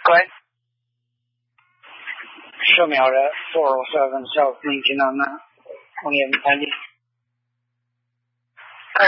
Good. Show me how to 407 South 19 on that. Only haven't found it.